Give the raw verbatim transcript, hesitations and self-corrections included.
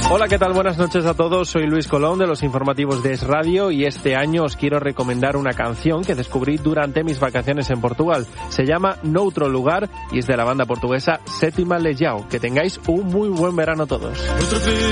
Hola, ¿qué tal? Buenas noches a todos. Soy Luis Colón de los informativos de Es Radio y este año os quiero recomendar una canción que descubrí durante mis vacaciones en Portugal. Se llama Noutro Lugar y es de la banda portuguesa Sétima Legião. Que tengáis un muy buen verano todos.